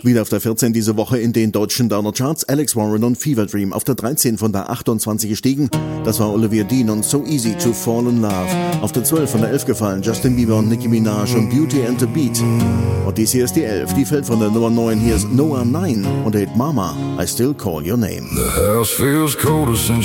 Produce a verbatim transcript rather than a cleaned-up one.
Wieder auf der vierzehn diese Woche in den deutschen Downer-Charts. Alex Warren und Fever Dream auf der dreizehn von der achtundzwanzig gestiegen. Das war Olivia Dean und So Easy to Fall in Love. Auf der zwölf von der elf gefallen Justin Bieber und Nicki Minaj und Beauty and the Beat. Und dies hier ist die elf, die fällt von der Nummer neun. Hier ist Noah neun und er heißt Mama, I Still Call Your Name. The house feels colder since